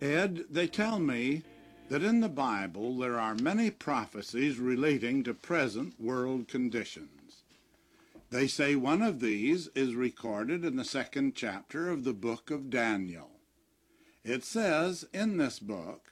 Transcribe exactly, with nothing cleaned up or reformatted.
Ed, they tell me that in the Bible there are many prophecies relating to present world conditions. They say one of these is recorded in the second chapter of the book of Daniel. It says in this book